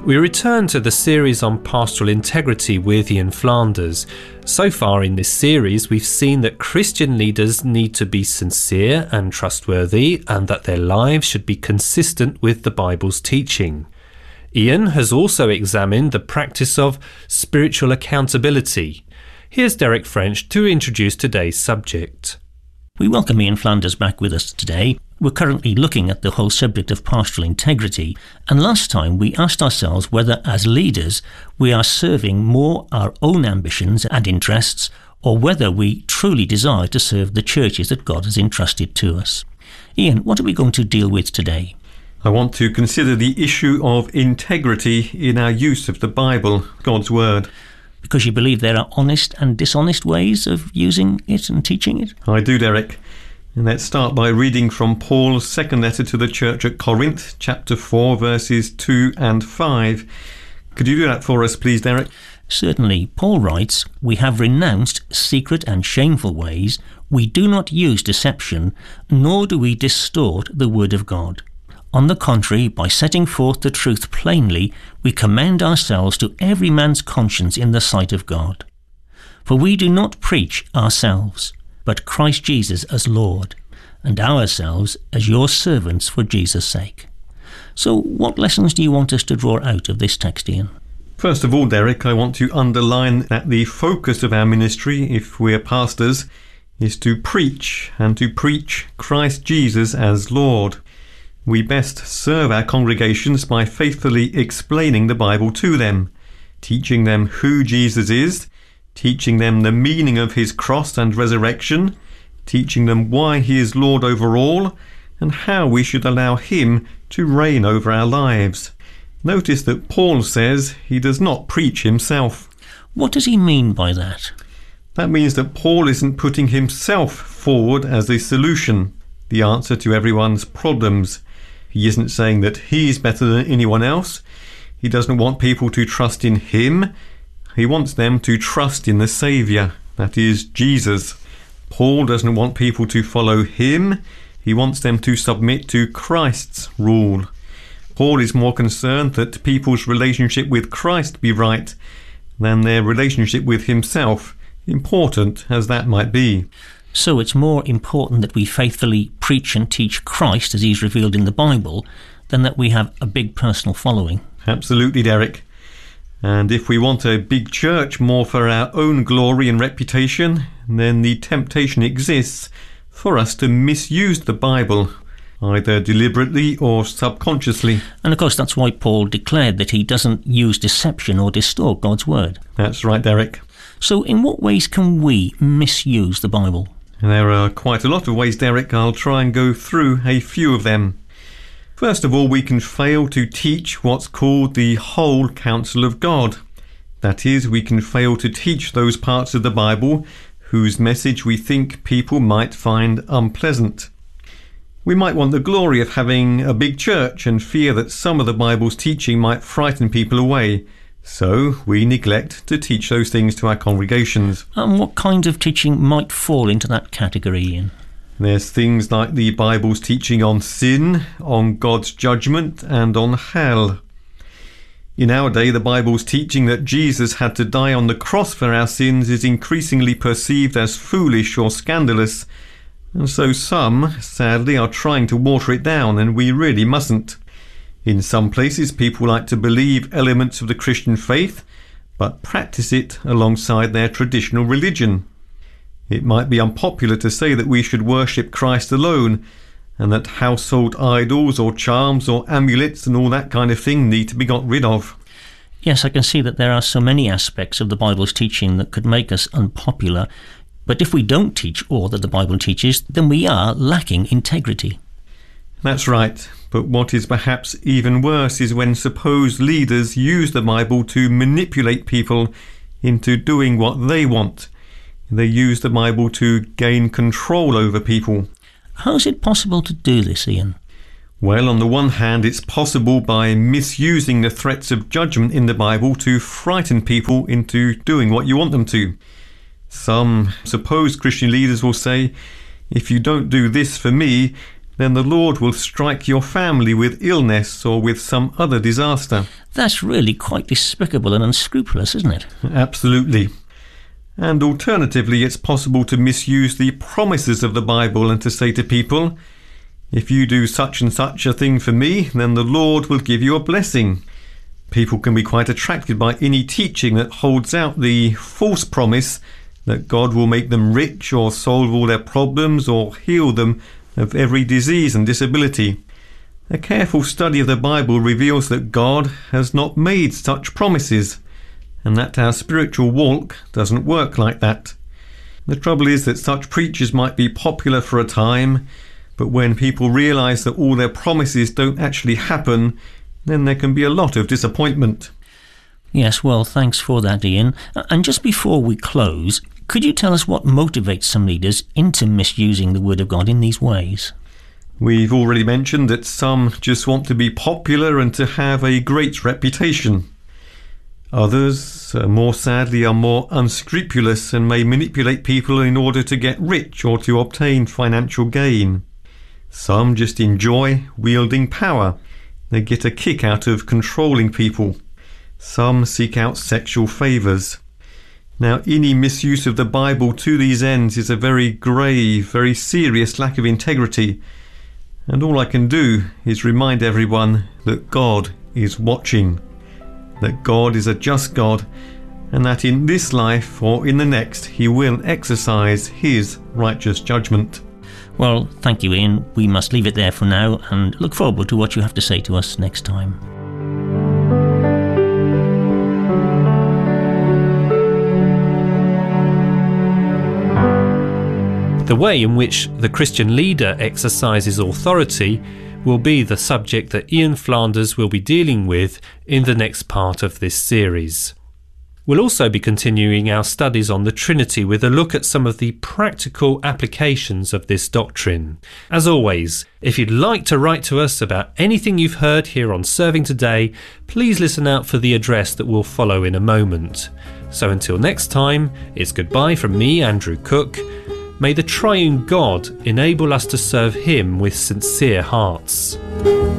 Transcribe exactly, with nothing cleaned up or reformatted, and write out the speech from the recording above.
We return to the series on pastoral integrity with Ian Flanders. So far in this series, we've seen that Christian leaders need to be sincere and trustworthy, and that their lives should be consistent with the Bible's teaching. Ian has also examined the practice of spiritual accountability. Here's Derek French to introduce today's subject. We welcome Ian Flanders back with us today. We're currently looking at the whole subject of pastoral integrity, and last time we asked ourselves whether as leaders we are serving more our own ambitions and interests, or whether we truly desire to serve the churches that God has entrusted to us. Ian, what are we going to deal with today? I want to consider the issue of integrity in our use of the Bible, God's Word. Because you believe there are honest and dishonest ways of using it and teaching it? I do, Derek. And let's start by reading from Paul's second letter to the church at Corinth, chapter four, verses two and five. Could you do that for us, please, Derek? Certainly. Paul writes, "We have renounced secret and shameful ways. We do not use deception, nor do we distort the word of God. On the contrary, by setting forth the truth plainly, we commend ourselves to every man's conscience in the sight of God. For we do not preach ourselves, but Christ Jesus as Lord, and ourselves as your servants for Jesus' sake." So what lessons do you want us to draw out of this text, Ian? First of all, Derek, I want to underline that the focus of our ministry, if we're pastors, is to preach, and to preach Christ Jesus as Lord. We best serve our congregations by faithfully explaining the Bible to them, teaching them who Jesus is, teaching them the meaning of his cross and resurrection, teaching them why he is Lord over all, and how we should allow him to reign over our lives. Notice that Paul says he does not preach himself. What does he mean by that? That means that Paul isn't putting himself forward as the solution, the answer to everyone's problems. He isn't saying that he's better than anyone else. He doesn't want people to trust in him. He wants them to trust in the Saviour, that is, Jesus. Paul doesn't want people to follow him. He wants them to submit to Christ's rule. Paul is more concerned that people's relationship with Christ be right than their relationship with himself, important as that might be. So it's more important that we faithfully preach and teach Christ as he's revealed in the Bible than that we have a big personal following. Absolutely, Derek. And if we want a big church more for our own glory and reputation, then the temptation exists for us to misuse the Bible, either deliberately or subconsciously. And of course that's why Paul declared that he doesn't use deception or distort God's word. That's right, Derek. So in what ways can we misuse the Bible? There are quite a lot of ways, Derek. I'll try and go through a few of them. First of all, we can fail to teach what's called the whole counsel of God. That is, we can fail to teach those parts of the Bible whose message we think people might find unpleasant. We might want the glory of having a big church and fear that some of the Bible's teaching might frighten people away. So we neglect to teach those things to our congregations. And what kind of teaching might fall into that category, Ian? There's things like the Bible's teaching on sin, on God's judgment, and on hell. In our day, the Bible's teaching that Jesus had to die on the cross for our sins is increasingly perceived as foolish or scandalous, and so some, sadly, are trying to water it down, and we really mustn't. In some places, people like to believe elements of the Christian faith, but practice it alongside their traditional religion. It might be unpopular to say that we should worship Christ alone, and that household idols or charms or amulets and all that kind of thing need to be got rid of. Yes, I can see that there are so many aspects of the Bible's teaching that could make us unpopular, but if we don't teach all that the Bible teaches, then we are lacking integrity. That's right, but what is perhaps even worse is when supposed leaders use the Bible to manipulate people into doing what they want. They use the Bible to gain control over people. How is it possible to do this, Ian? Well, on the one hand, it's possible by misusing the threats of judgment in the Bible to frighten people into doing what you want them to. Some supposed Christian leaders will say, if you don't do this for me, then the Lord will strike your family with illness or with some other disaster. That's really quite despicable and unscrupulous, isn't it? Absolutely. And alternatively, it's possible to misuse the promises of the Bible and to say to people, if you do such and such a thing for me, then the Lord will give you a blessing. People can be quite attracted by any teaching that holds out the false promise that God will make them rich or solve all their problems or heal them of every disease and disability. A careful study of the Bible reveals that God has not made such promises, and that our spiritual walk doesn't work like that. The trouble is that such preachers might be popular for a time, but when people realise that all their promises don't actually happen, then there can be a lot of disappointment. Yes, well, thanks for that, Ian. And just before we close, could you tell us what motivates some leaders into misusing the Word of God in these ways? We've already mentioned that some just want to be popular and to have a great reputation. Others, uh, more sadly, are more unscrupulous and may manipulate people in order to get rich or to obtain financial gain. Some just enjoy wielding power. They get a kick out of controlling people. Some seek out sexual favours. Now, any misuse of the Bible to these ends is a very grave, very serious lack of integrity. And all I can do is remind everyone that God is watching, that God is a just God, and that in this life or in the next He will exercise His righteous judgment. Well, thank you, Ian. We must leave it there for now and look forward to what you have to say to us next time. The way in which the Christian leader exercises authority will be the subject that Ian Flanders will be dealing with in the next part of this series. We'll also be continuing our studies on the Trinity with a look at some of the practical applications of this doctrine. As always, if you'd like to write to us about anything you've heard here on Serving Today, please listen out for the address that will follow in a moment. So until next time, it's goodbye from me, Andrew Cook. May the triune God enable us to serve Him with sincere hearts.